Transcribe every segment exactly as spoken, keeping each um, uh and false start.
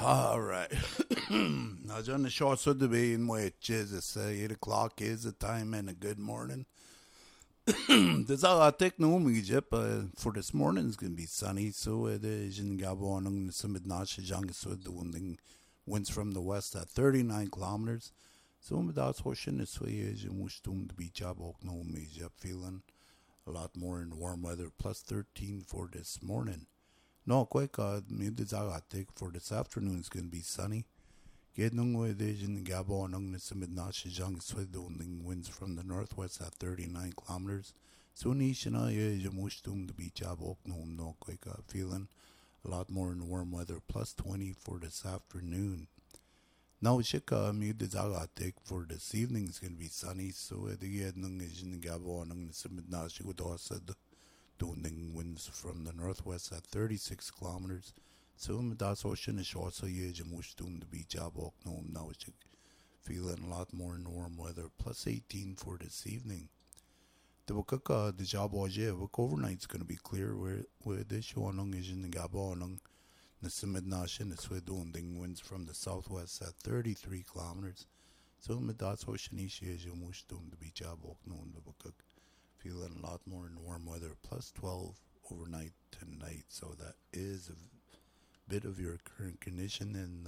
All right. Now, John, the short so the way in which is it's uh, eight o'clock is the time and a good morning. This all I take no me jip uh, for this morning is gonna be sunny, so it is in Gabon and some midnight jang so the winding winds from the west at thirty nine kilometers. So with that horse is way is in which to be job no me jip feeling a lot more in warm weather plus thirteen for this morning. No, quick, uh, maybe I think for this afternoon it's going to be sunny. Get nung way in Gabon nung nasimid na si Jang Swedong winds from the northwest at thirty-nine kilometers. So nishina ye jamushtung the beach abok no no quick uh, feeling a lot more in warm weather plus twenty for this afternoon. Now shika maybe I think for this evening it's going to be sunny. So the get nung is in Gabon nung nasimid na si Udosad. Doing winds from the northwest at thirty-six kilometers. So das ocean is also huge and wish to be job walk no now feeling a lot more in warm weather plus eighteen for this evening. The Wakaka the job was Wak overnight's gonna be clear where where this show on is in the Gabon the Simid Nashin is with doing winds from the southwest at thirty-three kilometers. So das ocean is and wish to be job walk no the Wakaka. Feeling a lot more in warm weather, plus twelve overnight tonight. So that is a bit of your current condition. And,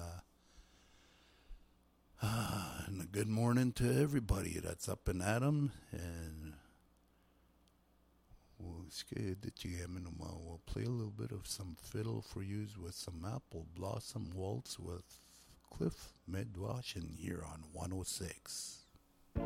uh, uh, and a good morning to everybody that's up and at 'em. And we'll, we'll play a little bit of some fiddle for you with some Apple Blossom Waltz with Cliff Medwashin here on one oh six.